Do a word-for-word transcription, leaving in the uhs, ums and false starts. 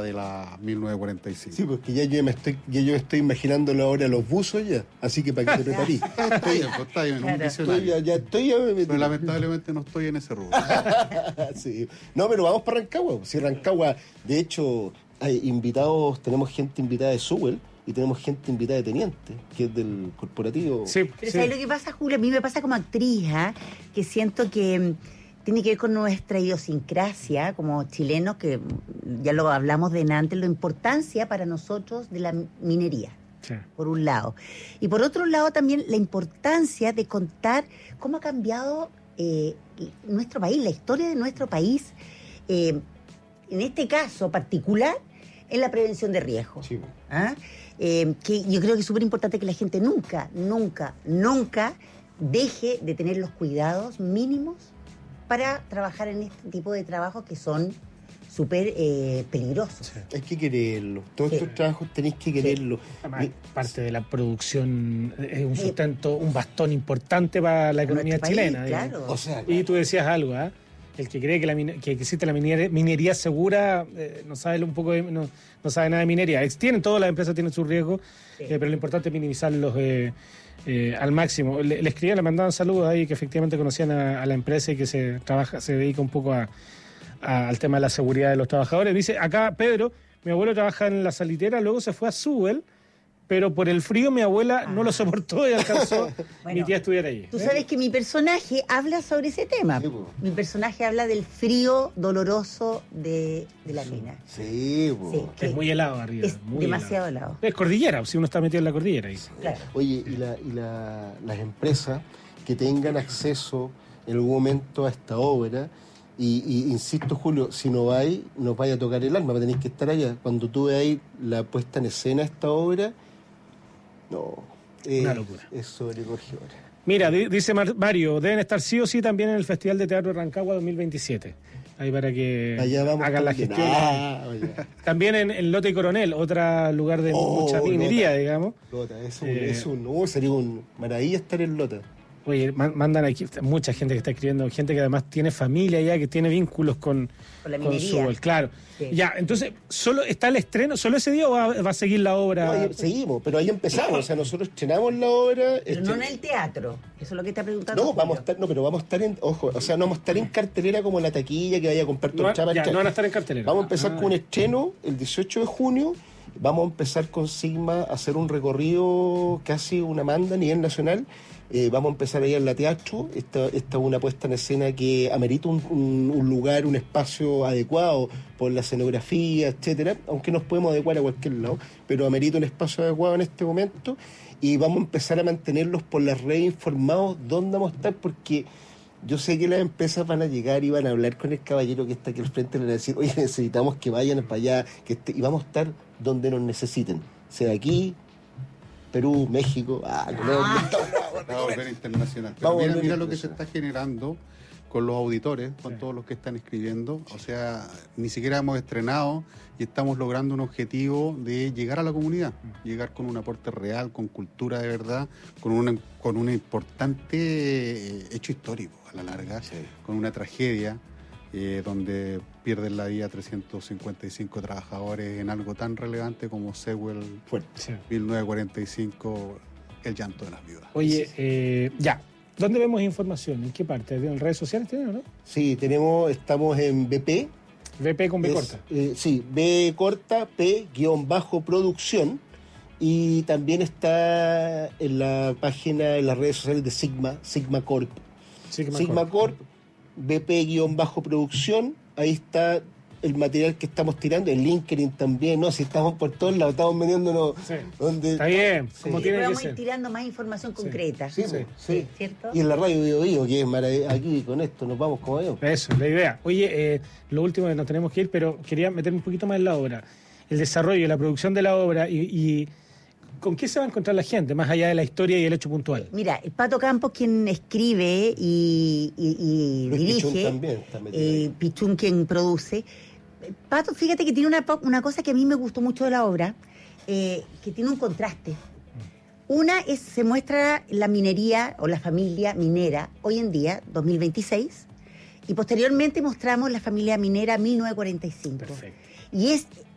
de la mil novecientos cuarenta y cinco. Sí, porque ya yo me estoy, ya yo estoy imaginando ahora los buzos ya, así que para que te preparís. Está bien, pues, está bien, Claro. un Estoy, diccionario. ya, ya estoy ya me metí. Pero lamentablemente no estoy en ese rubro. Sí. No, pero vamos para Rancagua. Si Rancagua, de hecho, hay invitados, tenemos gente invitada de Sewell y tenemos gente invitada de Teniente, que es del corporativo. Sí, Pero sí. ¿sabes lo que pasa, Julia? A mí me pasa como actriz, ¿ah? Que siento que mm, tiene que ver con nuestra idiosincrasia como chilenos, que mm, ya lo hablamos de antes, la importancia para nosotros de la minería, Sí. por un lado. Y por otro lado también la importancia de contar cómo ha cambiado eh, nuestro país, la historia de nuestro país, eh, en este caso particular, en la prevención de riesgos. Sí. ¿Ah? Eh, que yo creo que es súper importante que la gente nunca, nunca, nunca deje de tener los cuidados mínimos para trabajar en este tipo de trabajos que son súper eh, peligrosos. Sí. Hay que quererlo. Todos Sí. estos trabajos tenéis que quererlo. Además, Mi- parte de la producción es un sustento, un bastón importante para la economía Nuestro país, chilena. digamos. claro. O sea, Y tú decías algo, ¿ah? El que cree que, la min- que existe la minería, minería segura eh, no sabe un poco de- no, no sabe nada de minería. Ex- Tienen, todas las empresas tienen sus riesgos, Sí. eh, pero lo importante es minimizarlos eh, eh, al máximo. Le, le escribían, le mandaban saludos ahí que efectivamente conocían a, a la empresa y que se trabaja, se dedica un poco a, a- al tema de la seguridad de los trabajadores. Dice, acá Pedro, mi abuelo trabaja en la salitera, luego se fue a Sewell, pero por el frío mi abuela no lo soportó y alcanzó Bueno, mi tía a estudiar allí. Tú sabes que mi personaje habla sobre ese tema. Sí, po. Mi personaje habla del frío doloroso de, de la mina. Sí, po. Sí. Es muy helado arriba. Es muy demasiado helado. helado. Es cordillera, si uno está metido en la cordillera ahí. Claro. Oye, y, la, y la- las empresas que tengan acceso en algún momento a esta obra, y, y insisto, Julio, si no vais, nos vaya a tocar el alma, tenéis que estar allá. Cuando tú veáis la puesta en escena de esta obra, no, eh, Una locura. es sobrecogedora. Mira, di- dice Mar- Mario, deben estar sí o sí también en el Festival de Teatro de Rancagua dos mil veintisiete. Ahí para que Allá vamos hagan la también. gestión. Ah, oye. También en, en Lote y Coronel, otro lugar de Oh, mucha minería, Lota. digamos. Lota, es un, Eh, es un, oh, sería un maravilla estar en Lota. Oye, man- mandan aquí mucha gente que está escribiendo, gente que además tiene familia ya, que tiene vínculos con, Con la con minería. Sewell, claro. Sí. Ya, entonces, ¿solo está el estreno, solo ese día o va, va a seguir la obra? No, ahí seguimos, pero ahí empezamos, o sea, nosotros estrenamos la obra. Pero este- no en el teatro. Eso es lo que está preguntando. No, vamos a Julio. estar, no, pero vamos a estar en, ojo, o sea, no vamos a estar en cartelera como en la taquilla que vaya a comprar tu No, entrada para ya, entrar. no van a estar en cartelera. Vamos a empezar Ah, con un estreno el dieciocho de junio. Vamos a empezar con Sigma a hacer un recorrido, casi una manda a nivel nacional. Eh, vamos a empezar ahí en la teatro. Esta, esta es una puesta en escena que amerita un, un- un lugar, un espacio adecuado por la escenografía, etcétera. Aunque nos podemos adecuar a cualquier lado, pero amerita un espacio adecuado en este momento. Y vamos a empezar a mantenerlos por las redes informados dónde vamos a estar, porque yo sé que las empresas van a llegar y van a hablar con el caballero que está aquí al frente y le van a decir, oye, necesitamos que vayan para allá, que esté, y vamos a estar donde nos necesiten, sea aquí, Perú, México, ah, no, no, Va a volver internacional. Pero Vamos a mira, volver mira lo que se internacional. está generando con los auditores, con Sí. todos los que están escribiendo. O sea, ni siquiera hemos estrenado y estamos logrando un objetivo de llegar a la comunidad, llegar con un aporte real, con cultura de verdad, con, una, con un importante eh, hecho histórico a la larga, Sí. con una tragedia eh, donde pierden la vida trescientos cincuenta y cinco trabajadores en algo tan relevante como Sewell fuerte. sí. mil novecientos cuarenta y cinco, el llanto de las viudas. Oye, eh, ya. ¿Dónde vemos información? ¿En qué parte? ¿En redes sociales tienen o no? Sí, tenemos, estamos en B P. V P con B Es, corta. eh, sí, B corta, P guión bajo producción. Y también está en la página, en las redes sociales de Sigma, Sigma Corp. Sigma Sigma Corp. Corp, B P guión bajo producción. Ahí está el material que estamos tirando, el LinkedIn también, ¿no? Si estamos por todos lados, estamos metiéndonos Sí. donde... Está bien, Sí. como Sí, tiene pero que vamos a ir ser. tirando más información concreta. Sí, Sí. sí. ¿Cierto? Y en la radio Bio Bio, que es maravilloso. Aquí con esto nos vamos como yo. Eso, la idea. Oye, eh, lo último que nos tenemos que ir, pero quería meterme un poquito más en la obra. El desarrollo, la producción de la obra y, y ¿con qué se va a encontrar la gente, más allá de la historia y el hecho puntual? Mira, el Pato Campos, quien escribe y, y- y Luis dirige, Pichún también está metido eh, ahí. Pichún quien produce. Pato, fíjate que tiene una, po- una cosa que a mí me gustó mucho de la obra, eh, que tiene un contraste. Una es, se muestra la minería o la familia minera hoy en día, dos mil veintiséis, y posteriormente mostramos la familia minera mil novecientos cuarenta y cinco. Perfecto. Y es